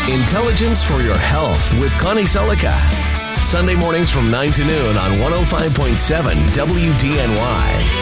Intelligence for Your Health with Connie Celica. Sunday mornings from 9 to noon on 105.7 WDNY.